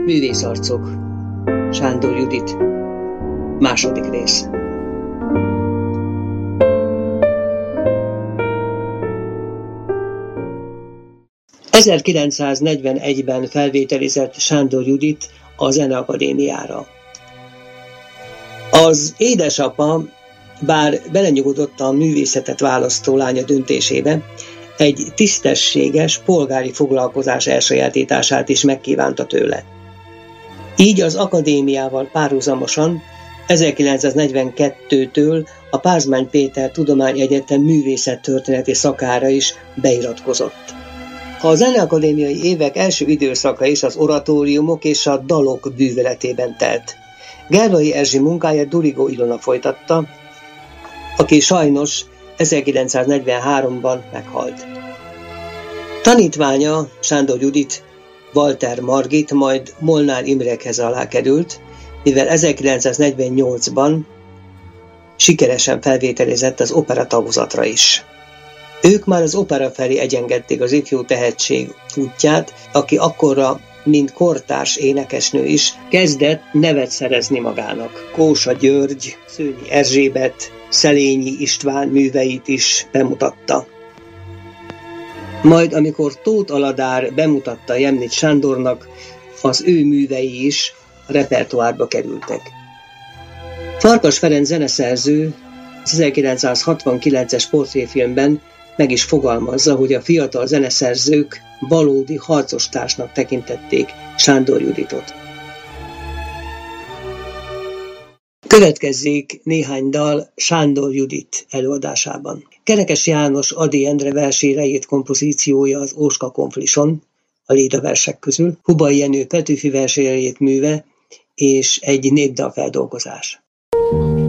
Művészarcok, Sándor Judit, második rész. ...1941-ben felvételizett Sándor Judit a Zeneakadémiára. Az édesapa, bár belenyugodott a művészetet választó lánya döntésébe, egy tisztességes polgári foglalkozás elsajátítását is megkívánta tőle. Így az akadémiával párhuzamosan 1942-től a Pázmány Péter Tudományegyetem művészettörténeti szakára is beiratkozott. A zeneakadémiai évek első időszaka is az oratóriumok és a dalok bűvöletében telt. Gerlai Erzsi munkáját Durigó Ilona folytatta, aki sajnos 1943-ban meghalt. Tanítványa, Sándor Judit, Walter Margit, majd Molnár Imréhez alá került, mivel 1948-ban sikeresen felvételizett az opera tagozatra is. Ők már az opera felé egyengedték az ifjú tehetség útját, aki akkorra, mint kortárs énekesnő is, kezdett nevet szerezni magának. Kósa György, Szőnyi Erzsébet, Szelényi István műveit is bemutatta. Majd amikor Tóth Aladár bemutatta Jemnit Sándornak, az ő művei is a repertoárba kerültek. Farkas Ferenc zeneszerző az 1969-es portréfilmben meg is fogalmazza, hogy a fiatal zeneszerzők valódi harcostársnak tekintették Sándor Juditot. Következzék néhány dal Sándor Judit előadásában. Kerekes János Ady Endre versére írt kompozíciója az Óska Konflison, a Léda versek közül, Hubai Jenő Petőfi versére írt műve és egy népdalfeldolgozás.